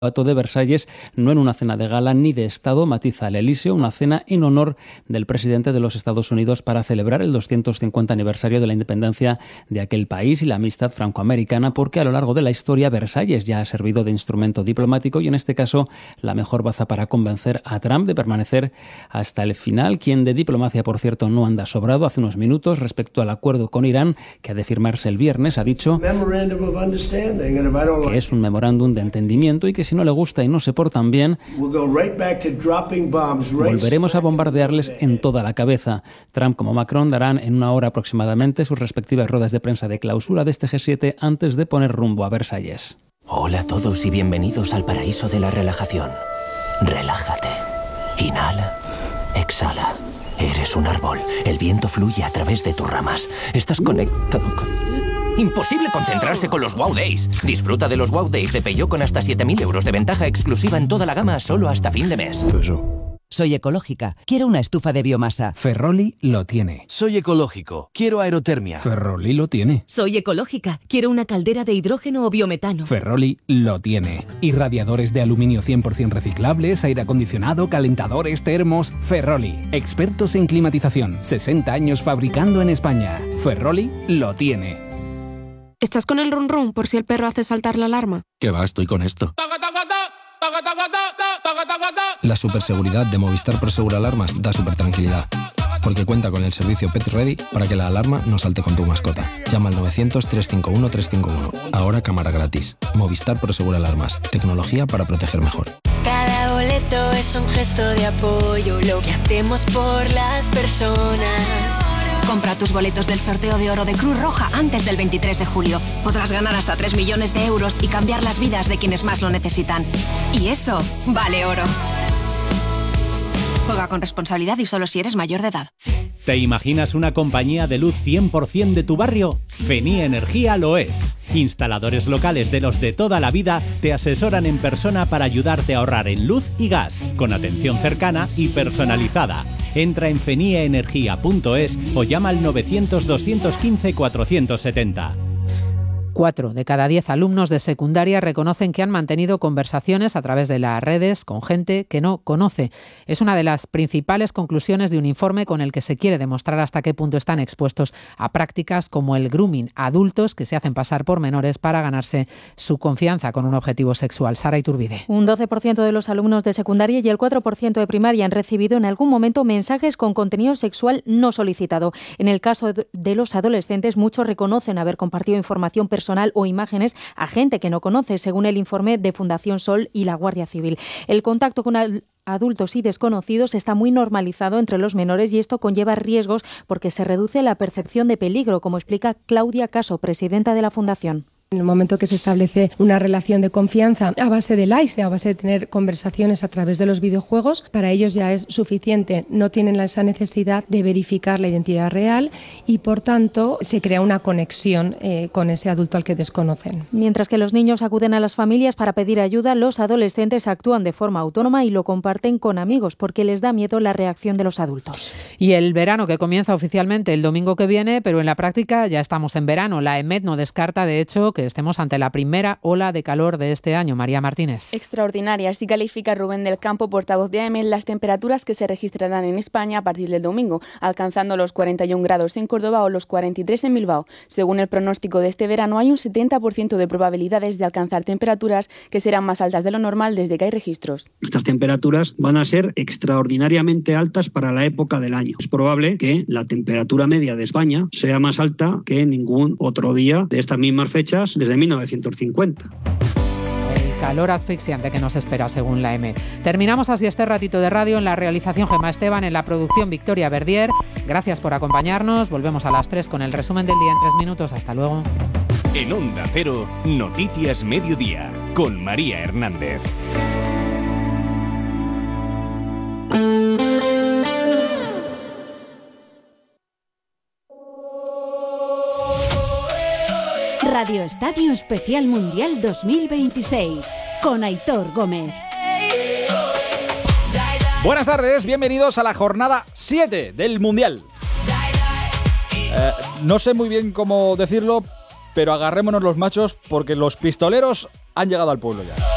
de Versalles, no en una cena de gala ni de Estado, matiza el Elíseo, una cena en honor del presidente de los Estados Unidos para celebrar el 250 aniversario de la independencia de aquel país y la amistad francoamericana, porque a lo largo de la historia Versalles ya ha servido de instrumento diplomático y en este caso la mejor baza para convencer a Trump de permanecer hasta el final, quien de diplomacia, por cierto, no anda sobrado. Hace unos minutos, respecto al acuerdo con Irán, que ha de firmarse el viernes, ha dicho que es un memorándum de entendimiento y que si no le gusta y no se portan bien, volveremos a bombardearles en toda la cabeza. Trump como Macron darán en una hora aproximadamente sus respectivas ruedas de prensa de clausura de este G7 antes de poner rumbo a Versalles. Hola a todos y bienvenidos al paraíso de la relajación. Relájate. Inhala. Exhala. Eres un árbol. El viento fluye a través de tus ramas. Estás conectado con... Imposible concentrarse con los Wow Days. Disfruta de los Wow Days de Peugeot con hasta 7.000 euros de ventaja exclusiva en toda la gama solo hasta fin de mes. Soy ecológica. Quiero una estufa de biomasa. Ferroli lo tiene. Soy ecológico. Quiero aerotermia. Ferroli lo tiene. Soy ecológica. Quiero una caldera de hidrógeno o biometano. Ferroli lo tiene. Irradiadores de aluminio 100% reciclables, aire acondicionado, calentadores, termos. Ferroli. Expertos en climatización. 60 años fabricando en España. Ferroli lo tiene. ¿Estás con el run run por si el perro hace saltar la alarma? ¿Qué va? Estoy con esto. La superseguridad de Movistar Prosegur Alarmas da supertranquilidad, porque cuenta con el servicio Pet Ready para que la alarma no salte con tu mascota. Llama al 900-351-351. Ahora cámara gratis. Movistar Prosegur Alarmas. Tecnología para proteger mejor. Cada boleto es un gesto de apoyo, lo que hacemos por las personas. Compra tus boletos del sorteo de oro de Cruz Roja antes del 23 de julio. Podrás ganar hasta 3 millones de euros y cambiar las vidas de quienes más lo necesitan. Y eso vale oro. Juega con responsabilidad y solo si eres mayor de edad. ¿Te imaginas una compañía de luz 100% de tu barrio? Fenie Energía lo es. Instaladores locales de los de toda la vida te asesoran en persona para ayudarte a ahorrar en luz y gas, con atención cercana y personalizada. Entra en fenieenergia.es o llama al 900-215-470. 4 de cada 10 alumnos de secundaria reconocen que han mantenido conversaciones a través de las redes con gente que no conoce. Es una de las principales conclusiones de un informe con el que se quiere demostrar hasta qué punto están expuestos a prácticas como el grooming, adultos que se hacen pasar por menores para ganarse su confianza con un objetivo sexual. Sara Iturbide. Un 12% de los alumnos de secundaria y el 4% de primaria han recibido en algún momento mensajes con contenido sexual no solicitado. En el caso de los adolescentes, muchos reconocen haber compartido información personal o imágenes a gente que no conoce, según el informe de Fundación Sol y la Guardia Civil. El contacto con adultos y desconocidos está muy normalizado entre los menores y esto conlleva riesgos porque se reduce la percepción de peligro, como explica Claudia Caso, presidenta de la Fundación. En el momento que se establece una relación de confianza a base de likes, a base de tener conversaciones a través de los videojuegos, para ellos ya es suficiente. No tienen esa necesidad de verificar la identidad real y, por tanto, se crea una conexión con ese adulto al que desconocen. Mientras que los niños acuden a las familias para pedir ayuda, los adolescentes actúan de forma autónoma y lo comparten con amigos porque les da miedo la reacción de los adultos. Y el verano que comienza oficialmente el domingo que viene, pero en la práctica ya estamos en verano. La EMET no descarta, de hecho, que estemos ante la primera ola de calor de este año. María Martínez. Extraordinaria, así califica Rubén del Campo, portavoz de AEMET, las temperaturas que se registrarán en España a partir del domingo, alcanzando los 41 grados en Córdoba o los 43 en Bilbao. Según el pronóstico de este verano, hay un 70% de probabilidades de alcanzar temperaturas que serán más altas de lo normal desde que hay registros. Estas temperaturas van a ser extraordinariamente altas para la época del año. Es probable que la temperatura media de España sea más alta que ningún otro día de estas mismas fechas desde 1950. El calor asfixiante que nos espera, según la EMET. Terminamos así este ratito de radio. En la realización Gemma Esteban, en la producción Victoria Verdier. Gracias por acompañarnos. Volvemos a las 3 con el resumen del día en 3 minutos. Hasta luego. En Onda Cero, Noticias Mediodía, con María Hernández. Radio Estadio Especial Mundial 2026 con Aitor Gómez. Buenas tardes, bienvenidos a la jornada 7 del Mundial. No sé muy bien cómo decirlo, pero agarrémonos los machos porque los pistoleros han llegado al pueblo ya.